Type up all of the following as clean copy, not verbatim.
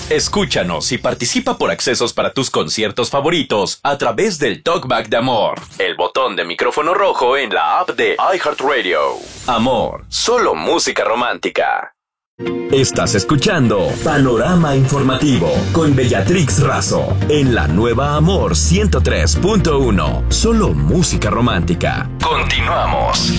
Escúchanos y participa por accesos para tus conciertos favoritos a través del Talkback de Amor, el botón de micrófono rojo en la app de iHeartRadio. Amor, solo música romántica. Estás escuchando Panorama Informativo con Bellatrix Razo en la nueva Amor 103.1. Solo música romántica. Continuamos.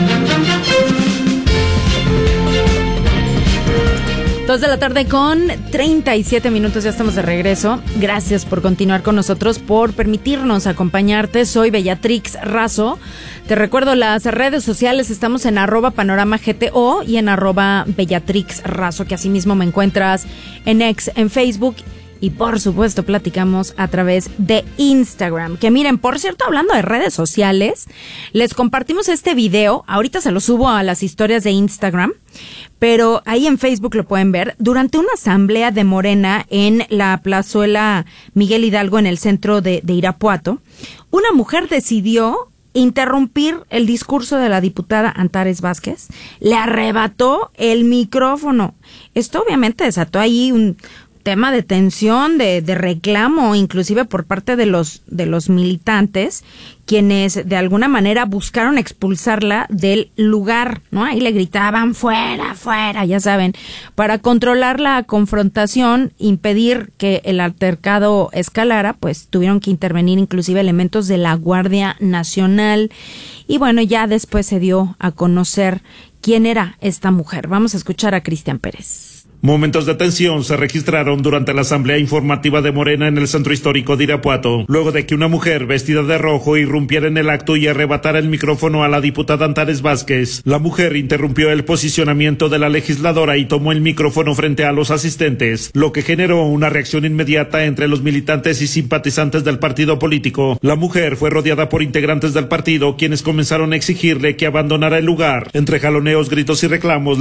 2:37 p.m, ya estamos de regreso. Gracias por continuar con nosotros, por permitirnos acompañarte. Soy Bellatrix Razo. Te recuerdo las redes sociales, estamos en @panoramagto y en @bellatrixrazo, que asimismo me encuentras en X, en Facebook. Y por supuesto platicamos a través de Instagram. Que miren, por cierto, hablando de redes sociales, les compartimos este video. Ahorita se lo subo a las historias de Instagram, pero ahí en Facebook lo pueden ver. Durante una asamblea de Morena en la plazuela Miguel Hidalgo, en el centro de Irapuato, una mujer decidió interrumpir el discurso de la diputada Antares Vázquez. Le arrebató el micrófono. Esto obviamente desató ahí un tema de tensión, de reclamo, inclusive por parte de los militantes, quienes de alguna manera buscaron expulsarla del lugar, ¿no? Ahí le gritaban fuera, fuera, ya saben, para controlar la confrontación, impedir que el altercado escalara, pues tuvieron que intervenir inclusive elementos de la Guardia Nacional. Y bueno, ya después se dio a conocer quién era esta mujer. Vamos a escuchar a Cristian Pérez. Momentos de tensión se registraron durante la asamblea informativa de Morena en el centro histórico de Irapuato, luego de que una mujer vestida de rojo irrumpiera en el acto y arrebatara el micrófono a la diputada Antares Vázquez. La mujer interrumpió el posicionamiento de la legisladora y tomó el micrófono frente a los asistentes, lo que generó una reacción inmediata entre los militantes y simpatizantes del partido político. La mujer fue rodeada por integrantes del partido, quienes comenzaron a exigirle que abandonara el lugar. Entre jaloneos, gritos y reclamos,